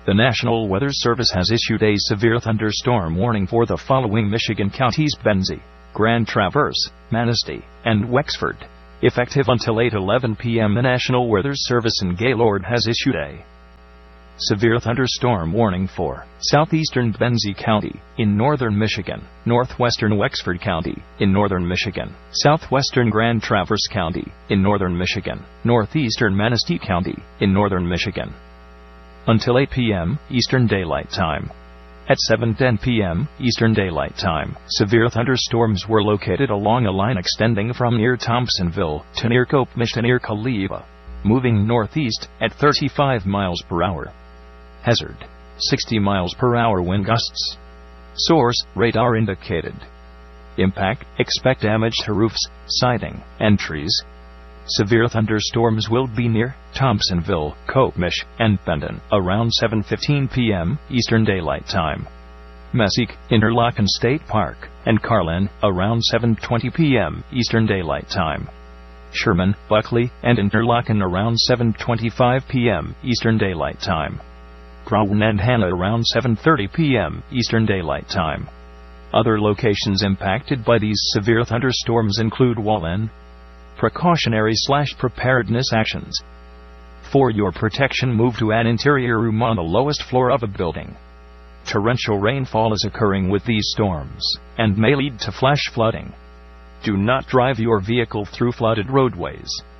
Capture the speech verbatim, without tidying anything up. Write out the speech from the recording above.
The National Weather Service has issued a severe thunderstorm warning for the following Michigan counties: Benzie, Grand Traverse, Manistee, and Wexford. Effective until eight eleven p m, the National Weather Service in Gaylord has issued a severe thunderstorm warning for southeastern Benzie County, in northern Michigan, northwestern Wexford County, in northern Michigan, southwestern Grand Traverse County, in northern Michigan, northeastern Manistee County, in northern Michigan. Until eight p m Eastern Daylight Time. At seven ten p m Eastern Daylight Time, severe thunderstorms were located along a line extending from near Thompsonville to near Copish to near Kaliva, moving northeast at thirty-five miles per hour. Hazard: sixty miles per hour wind gusts. Source: radar indicated. Impact: expect damage to roofs, siding, and trees. Severe thunderstorms will be near Thompsonville, Copish, and Benton around seven fifteen p m Eastern Daylight Time. Messick, Interlochen State Park, and Carlin around seven twenty p m Eastern Daylight Time. Sherman, Buckley, and Interlochen around seven twenty-five p m Eastern Daylight Time. Crown and Hannah around seven thirty p m Eastern Daylight Time. Other locations impacted by these severe thunderstorms include Wallen. Precautionary slash preparedness actions. For your protection, move to an interior room on the lowest floor of a building. Torrential rainfall is occurring with these storms, and may lead to flash flooding. Do not drive your vehicle through flooded roadways.